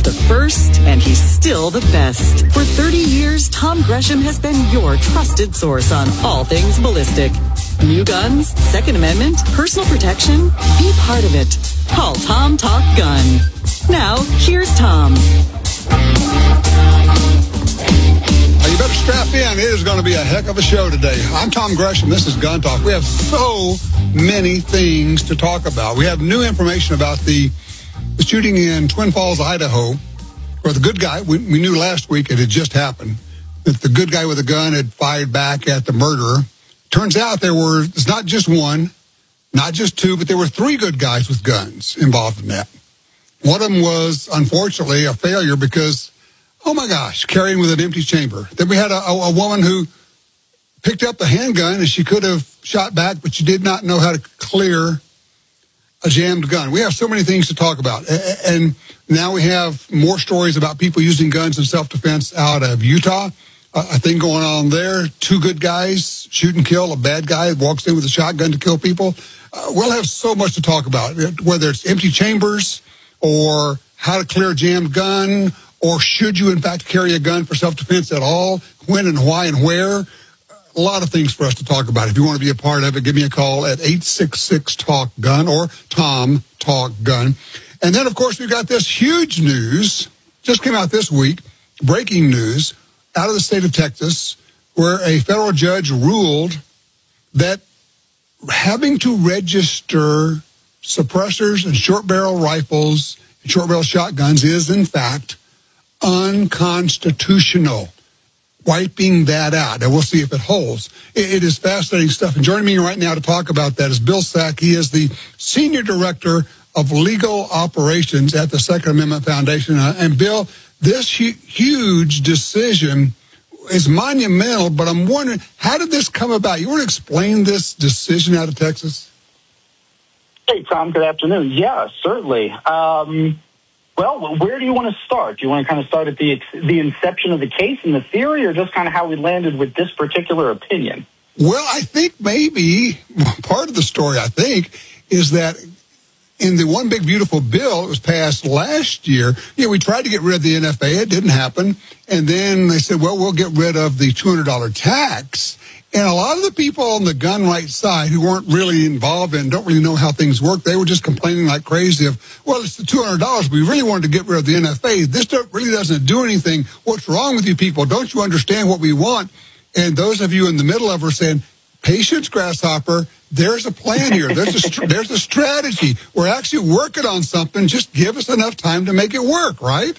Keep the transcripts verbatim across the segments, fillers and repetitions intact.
the first, and he's still the best. For thirty years, Tom Gresham has been your trusted source on all things ballistic. New guns, Second Amendment, personal protection. Be part of it. Call Tom Talk Gun. Now, here's Tom. You better strap in. It is going to be a heck of a show today. I'm Tom Gresham. This is Gun Talk. We have so many things to talk about. We have new information about the, the shooting in Twin Falls, Idaho, where the good guy, we, we knew last week it had just happened, that the good guy with a gun had fired back at the murderer. Turns out there were, it's not just one, not just two, but there were three good guys with guns involved in that. One of them was, unfortunately, a failure because, oh my gosh, carrying with an empty chamber. Then we had a, a, a woman who picked up the handgun and she could have shot back, but she did not know how to clear a jammed gun. We have so many things to talk about. And now we have more stories about people using guns in self-defense out of Utah. A thing going on there. Two good guys shoot and kill a bad guy that walks in with a shotgun to kill people. Uh, we'll have so much to talk about, whether it's empty chambers or how to clear a jammed gun, or should you, in fact, carry a gun for self-defense at all? When and why and where? A lot of things for us to talk about. If you want to be a part of it, give me a call at eight six six talk gun or Tom Talk Gun. And then, of course, we've got this huge news. Just came out this week. Breaking news out of the state of Texas, where a federal judge ruled that having to register suppressors and short-barrel rifles and short-barrel shotguns is, in fact, unconstitutional. Wiping that out. And we'll see if it holds. It, it is fascinating stuff. And joining me right now to talk about that is Bill Sack. He is the Senior Director of Legal Operations at the Second Amendment Foundation. Uh, and Bill, this hu- huge decision is monumental, but I'm wondering, how did this come about? You want to explain this decision out of Texas? Hey, Tom, good afternoon. Yeah, certainly. Um, well, where do you want to start? Do you want to kind of start at the the inception of the case and the theory, or just kind of how we landed with this particular opinion? Well, I think maybe part of the story, I think, is that in the one big beautiful bill that was passed last year, you know, we tried to get rid of the N F A. It didn't happen. And then they said, well, we'll get rid of the two hundred dollars tax. And a lot of the people on the gun right side who weren't really involved and don't really know how things work, they were just complaining like crazy of, well, it's the two hundred dollars. We really wanted to get rid of the N F A. This really doesn't do anything. What's wrong with you people? Don't you understand what we want? And those of you in the middle of it are saying, patience, Grasshopper. There's a plan here. There's a, there's a strategy. We're actually working on something. Just give us enough time to make it work, right?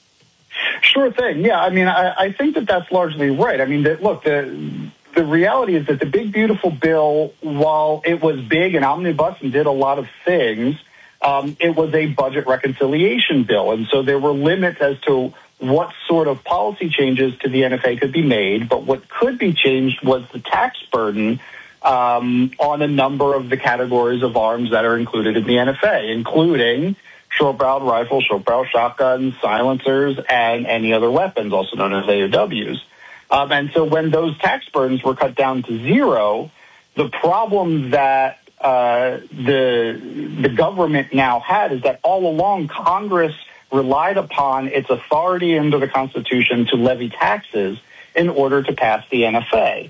Sure thing. Yeah, I mean, I, I think that that's largely right. I mean, the, look, the the reality is that the big, beautiful bill, while it was big and omnibus and did a lot of things, um, it was a budget reconciliation bill. And so there were limits as to what sort of policy changes to the N F A could be made. But what could be changed was the tax burden Um, on a number of the categories of arms that are included in the N F A, including short-barreled rifles, short-barrel shotguns, silencers, and any other weapons, also known as A O Ws. Um, and so when those tax burdens were cut down to zero, the problem that uh, the the government now had is that all along Congress relied upon its authority under the Constitution to levy taxes in order to pass the N F A.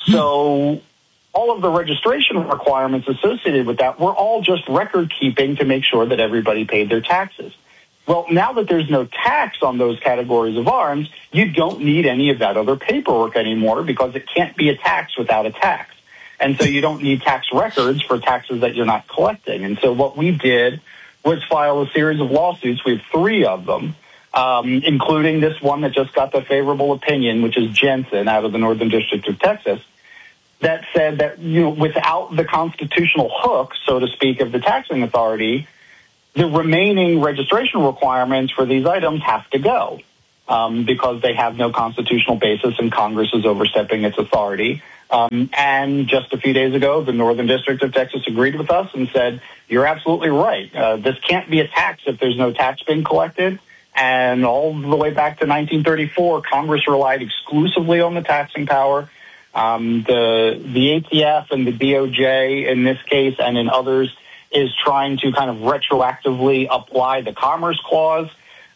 So all of the registration requirements associated with that were all just record keeping to make sure that everybody paid their taxes. Well, now that there's no tax on those categories of arms, you don't need any of that other paperwork anymore because it can't be a tax without a tax. And so you don't need tax records for taxes that you're not collecting. And so what we did was file a series of lawsuits. We have three of them, um, including this one that just got the favorable opinion, which is Jensen out of the Northern District of Texas, that said that, you know, without the constitutional hook, so to speak, of the taxing authority, the remaining registration requirements for these items have to go um, because they have no constitutional basis and Congress is overstepping its authority. Um, and just a few days ago, the Northern District of Texas agreed with us and said, you're absolutely right. Uh, this can't be a tax if there's no tax being collected. And all the way back to nineteen thirty-four, Congress relied exclusively on the taxing power. Um, the the A T F and the D O J in this case and in others is trying to kind of retroactively apply the Commerce Clause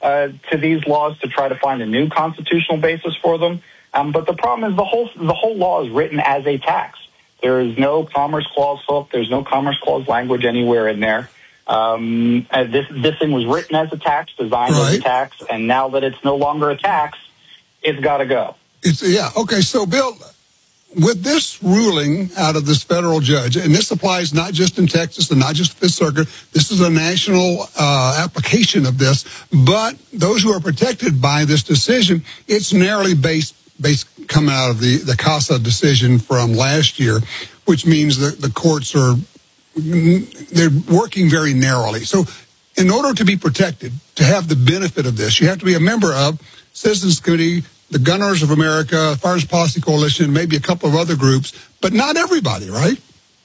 uh, to these laws to try to find a new constitutional basis for them. Um, but the problem is the whole the whole law is written as a tax. There is no Commerce Clause hook. There's no Commerce Clause language anywhere in there. Um, uh, this this thing was written as a tax, designed right. as a tax, and now that it's no longer a tax, it's got to go. It's yeah okay. So, Bill, with this ruling out of this federal judge, and this applies not just in Texas and not just Fifth Circuit, this is a national uh, application of this. But those who are protected by this decision, it's narrowly based based coming out of the the CASA decision from last year, which means that the courts are. They're working very narrowly. So in order to be protected, to have the benefit of this, you have to be a member of Citizens Committee, the Gun Owners of America, Firearms Policy Coalition, maybe a couple of other groups, but not everybody, right?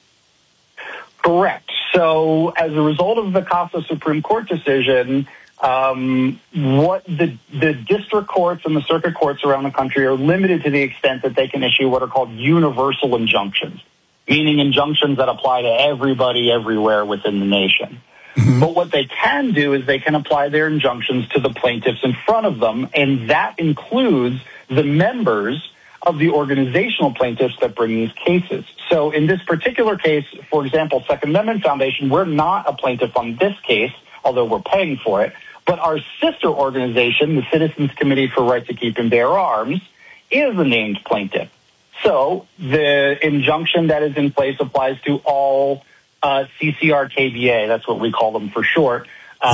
Correct. So as a result of the CASA Supreme Court decision, um, what the, the district courts and the circuit courts around the country are limited to the extent that they can issue what are called universal injunctions, meaning injunctions that apply to everybody everywhere within the nation. Mm-hmm. But what they can do is they can apply their injunctions to the plaintiffs in front of them, and that includes the members of the organizational plaintiffs that bring these cases. So in this particular case, for example, Second Amendment Foundation, we're not a plaintiff on this case, although we're paying for it, but our sister organization, the Citizens Committee for Right to Keep and Bear Arms, is a named plaintiff. So the injunction that is in place applies to all uh, C C R K B A, that's what we call them for short.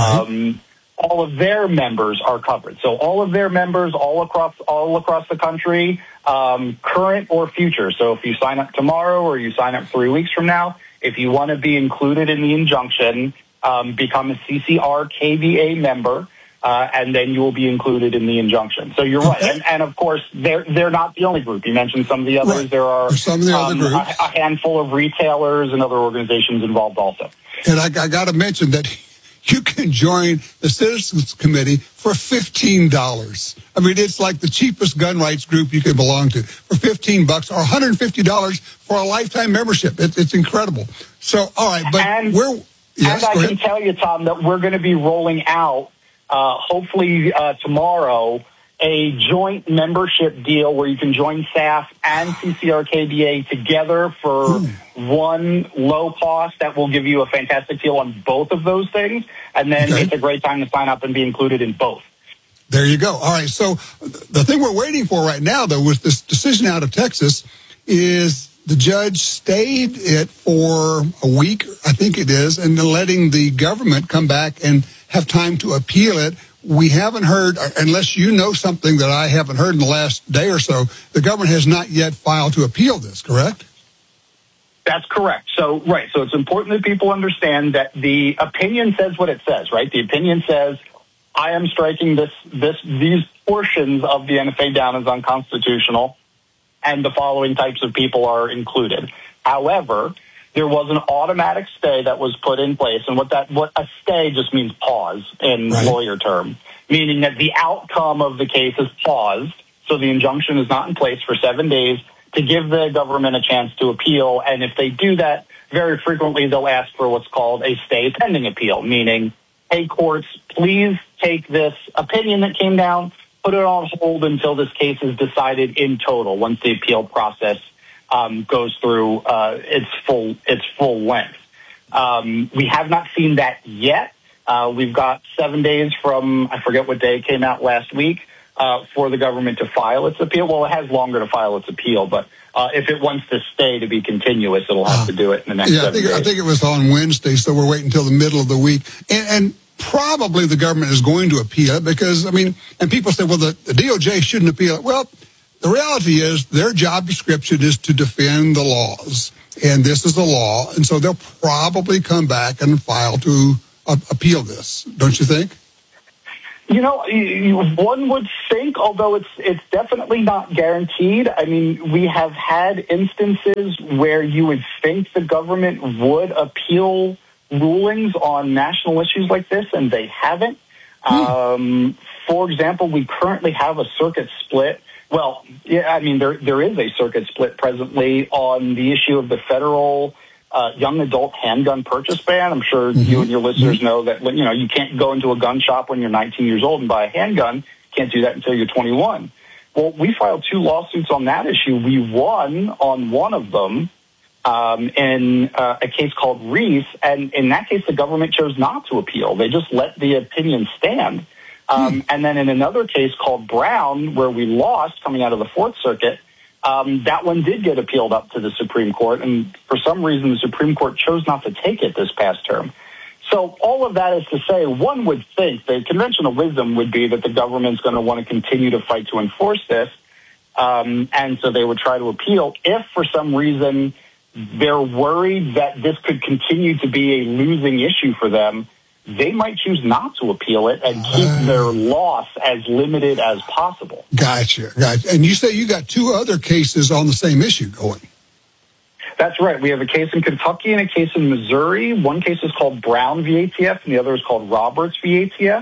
Um, all of their members are covered. So all of their members all across all across the country, um, current or future. So if you sign up tomorrow or you sign up three weeks from now, if you want to be included in the injunction, um, become a C C R K B A member. Uh, and then you will be included in the injunction. So you're right. And, and of course, they're they're not the only group. You mentioned some of the others. Right. There are some of the um, other groups. A, a handful of retailers and other organizations involved also. And I, I got to mention that you can join the Citizens Committee for fifteen dollars. I mean, it's like the cheapest gun rights group you can belong to for fifteen bucks or one hundred fifty dollars for a lifetime membership. It, it's incredible. So, all right, but and, we're... Yes, and I can ahead. tell you, Tom, that we're going to be rolling out Uh, hopefully uh, tomorrow, a joint membership deal where you can join S A F and C C R K B A together for Ooh. one low cost that will give you a fantastic deal on both of those things. And then okay. it's a great time to sign up and be included in both. There you go. All right. So the thing we're waiting for right now, though, with this decision out of Texas is the judge stayed it for a week, I think it is, and letting the government come back and have time to appeal it. We haven't heard, unless you know something that I haven't heard in the last day or so, the government has not yet filed to appeal this, correct? That's correct. So, right. So it's important that people understand that the opinion says what it says, right? The opinion says, I am striking this, this, these portions of the N F A down as unconstitutional, and the following types of people are included. However, there was an automatic stay that was put in place, and what that what a stay just means pause in right. lawyer term, meaning that the outcome of the case is paused, so the injunction is not in place for seven days to give the government a chance to appeal. And if they do that, very frequently they'll ask for what's called a stay pending appeal, meaning, hey, courts, please take this opinion that came down, put it on hold until this case is decided in total, once the appeal process um, goes through uh, its full its full length. Um, we have not seen that yet. Uh, we've got seven days from, I forget what day it came out last week, uh, for the government to file its appeal. Well, it has longer to file its appeal, but uh, if it wants to stay to be continuous, it'll have to do it in the next yeah, seven I think, days. I think it was on Wednesday, so we're waiting until the middle of the week. And, and probably the government is going to appeal it because, I mean, and people say, well, the, the D O J shouldn't appeal it. Well, the reality is their job description is to defend the laws, and this is the law, and so they'll probably come back and file to uh, appeal this, don't you think? You know, one would think, although it's it's definitely not guaranteed. I mean, we have had instances where you would think the government would appeal rulings on national issues like this, and they haven't. Hmm. Um, for example, we currently have a circuit split. Well, yeah, I mean, there there is a circuit split presently on the issue of the federal uh, young adult handgun purchase ban. I'm sure mm-hmm. you and your listeners know that when, you know, you can't go into a gun shop when you're nineteen years old and buy a handgun. Can't do that until you're twenty-one. Well, we filed two lawsuits on that issue. We won on one of them um, in uh, a case called Reese, and in that case, the government chose not to appeal. They just let the opinion stand. Um, and then in another case called Brown, where we lost coming out of the Fourth Circuit, um, that one did get appealed up to the Supreme Court. And for some reason, the Supreme Court chose not to take it this past term. So all of that is to say, one would think the conventional wisdom would be that the government's going to want to continue to fight to enforce this. Um, and so they would try to appeal. If for some reason they're worried that this could continue to be a losing issue for them, they might choose not to appeal it and keep uh, their loss as limited as possible. Gotcha, gotcha. And you say you got two other cases on the same issue going. That's right. We have a case in Kentucky and a case in Missouri. One case is called Brown v. A T F, and the other is called Roberts v. A T F.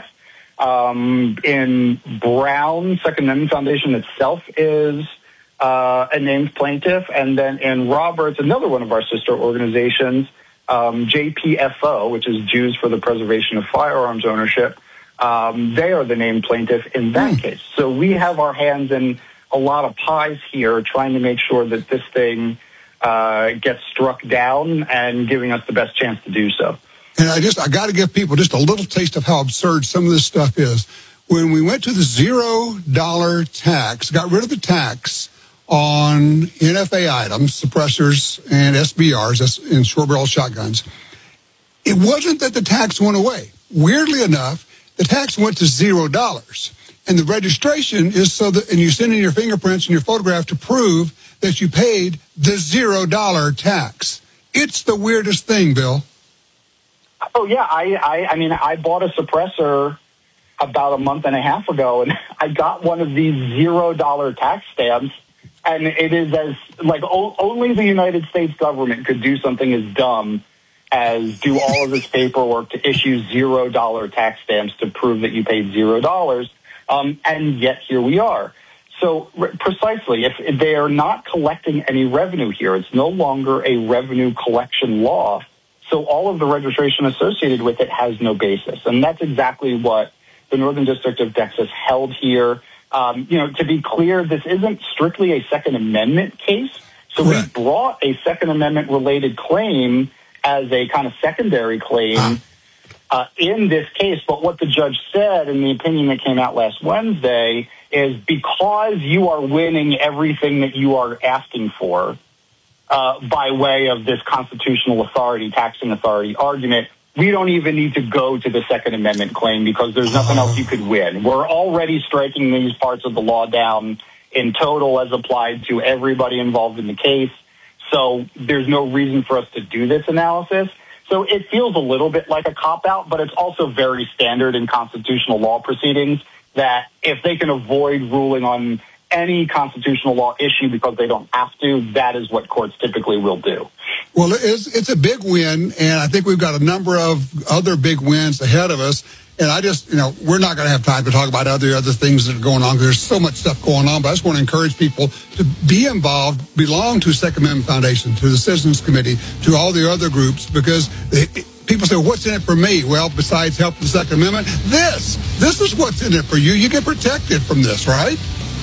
Um, in Brown, Second Amendment Foundation itself is uh, a named plaintiff. And then in Roberts, another one of our sister organizations, Um, J P F O, which is Jews for the Preservation of Firearms Ownership, um, they are the named plaintiff in that mm. case. So we have our hands in a lot of pies here trying to make sure that this thing uh, gets struck down and giving us the best chance to do so. And I just, I got to give people just a little taste of how absurd some of this stuff is. When we went to the zero dollar tax, got rid of the tax on N F A items, suppressors, and S B Rs, that's in short-barrel shotguns, it wasn't that the tax went away. Weirdly enough, the tax went to zero dollars. And the registration is so that, and you send in your fingerprints and your photograph to prove that you paid the zero dollar tax. It's the weirdest thing, Bill. Oh, yeah. I, I, I mean, I bought a suppressor about a month and a half ago, and I got one of these zero dollar tax stamps. And it is as, like, o- only the United States government could do something as dumb as do all of this paperwork to issue zero dollar tax stamps to prove that you paid zero dollars. Um, and yet here we are. So r- precisely, if, if they are not collecting any revenue here, it's no longer a revenue collection law. So all of the registration associated with it has no basis. And that's exactly what the Northern District of Texas held here. Um, you know, to be clear, this isn't strictly a Second Amendment case. So Correct. We brought a Second Amendment-related claim as a kind of secondary claim ah. uh, in this case. But what the judge said in the opinion that came out last Wednesday is because you are winning everything that you are asking for uh, by way of this constitutional authority, taxing authority argument, we don't even need to go to the Second Amendment claim because there's nothing else you could win. We're already striking these parts of the law down in total as applied to everybody involved in the case. So there's no reason for us to do this analysis. So it feels a little bit like a cop-out, but it's also very standard in constitutional law proceedings that if they can avoid ruling on any constitutional law issue because they don't have to, that is what courts typically will do. Well, it's, it's a big win, and I think we've got a number of other big wins ahead of us. And I just, you know, we're not going to have time to talk about other other things that are going on. There's so much stuff going on, but I just want to encourage people to be involved, belong to Second Amendment Foundation, to the Citizens Committee, to all the other groups, because they, people say, what's in it for me? Well, besides helping the Second Amendment, this, this is what's in it for you. You get protected from this, right?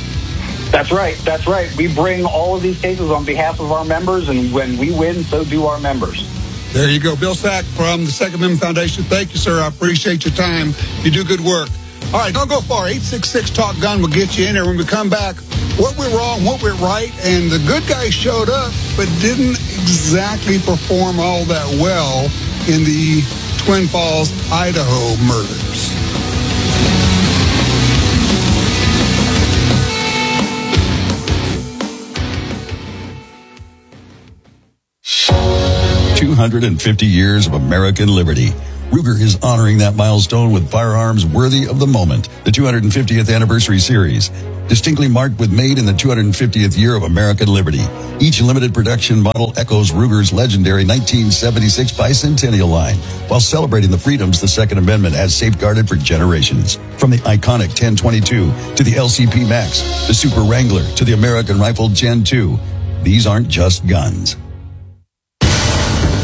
That's right. That's right. We bring all of these cases on behalf of our members, and when we win, so do our members. There you go. Bill Sack from the Second Amendment Foundation. Thank you, sir. I appreciate your time. You do good work. All right, don't go far. eight six six talk gun will get you in there. When we come back, what went wrong, what went right, and the good guy showed up but didn't exactly perform all that well in the Twin Falls, Idaho murders. two hundred fifty years of American liberty. Ruger is honoring that milestone with firearms worthy of the moment. The two hundred fiftieth Anniversary Series, distinctly marked with made in the two hundred fiftieth year of American liberty. Each limited production model echoes Ruger's legendary nineteen seventy-six bicentennial line, while celebrating the freedoms the Second Amendment has safeguarded for generations. From the iconic ten twenty-two to the L C P Max, the Super Wrangler to the American Rifle Gen two, these aren't just guns.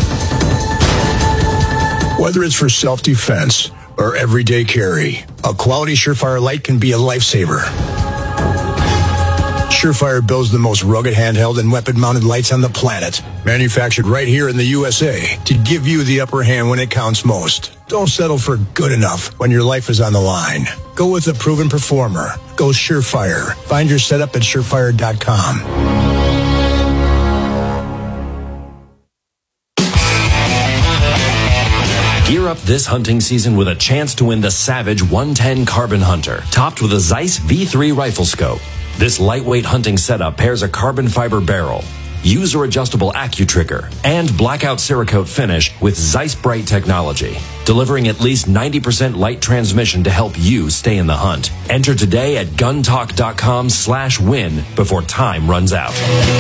Whether it's for self-defense or everyday carry, a quality Surefire light can be a lifesaver. Surefire builds the most rugged handheld and weapon-mounted lights on the planet, manufactured right here in the U S A to give you the upper hand when it counts most. Don't settle for good enough when your life is on the line. Go with a proven performer. Go Surefire. Find your setup at surefire dot com. Gear up this hunting season with a chance to win the Savage one ten Carbon Hunter, topped with a Zeiss V three rifle scope. This lightweight hunting setup pairs a carbon fiber barrel, user-adjustable AccuTrigger, and blackout Cerakote finish with Zeiss Bright technology, delivering at least ninety percent light transmission to help you stay in the hunt. Enter today at guntalk dot com slash win before time runs out.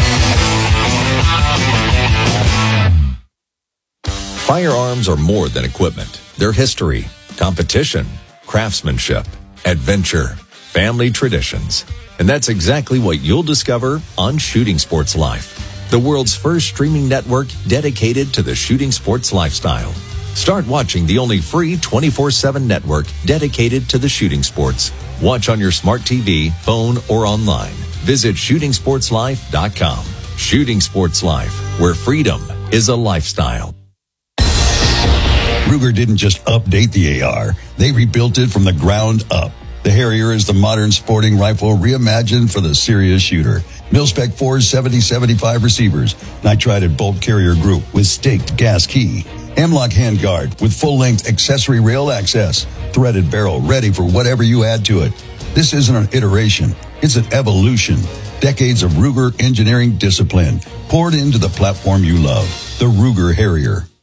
Firearms are more than equipment. They're history, competition, craftsmanship, adventure, family traditions. And that's exactly what you'll discover on Shooting Sports Life, the world's first streaming network dedicated to the shooting sports lifestyle. Start watching the only free twenty-four seven network dedicated to the shooting sports. Watch on your smart T V, phone, or online. Visit shooting sports life dot com. Shooting Sports Life, where freedom is a lifestyle. Ruger didn't just update the A R. They rebuilt it from the ground up. The Harrier is the modern sporting rifle reimagined for the serious shooter. Mil-spec four seventy seventy-five receivers, nitrided bolt carrier group with staked gas key, M-LOK handguard with full-length accessory rail access, threaded barrel ready for whatever you add to it. This isn't an iteration, it's an evolution. Decades of Ruger engineering discipline poured into the platform you love, the Ruger Harrier.